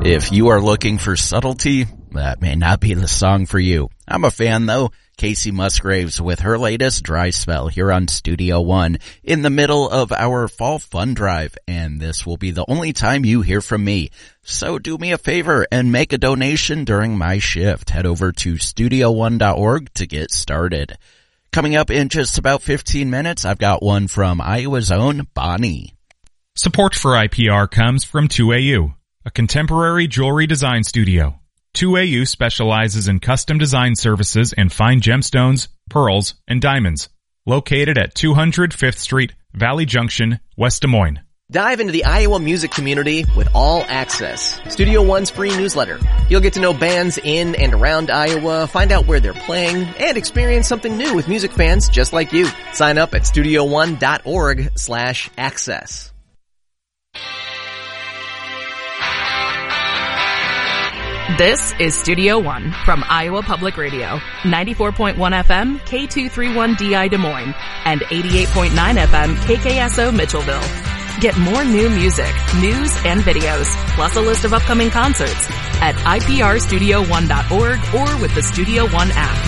If you are looking for subtlety, that may not be the song for you. I'm a fan though. Casey Musgraves with her latest Dry Spell here on Studio One in the middle of our Fall Fun Drive, and this will be the only time you hear from me. So do me a favor and make a donation during my shift. Head over to studio1.org to get started. Coming up in just about 15 minutes, I've got one from Iowa's own Bonnie. Support for IPR comes from 2AU, a contemporary jewelry design studio. 2AU specializes in custom design services in fine gemstones, pearls, and diamonds. Located at 200 5th Street, Valley Junction, West Des Moines. Dive into the Iowa music community with All Access, Studio One's free newsletter. You'll get to know bands in and around Iowa, find out where they're playing, and experience something new with music fans just like you. Sign up at studio1.org/access. This is Studio One from Iowa Public Radio, 94.1 FM, K231DI Des Moines, and 88.9 FM, KKSO Mitchellville. Get more new music, news, and videos, plus a list of upcoming concerts at iprstudio1.org or with the Studio One app.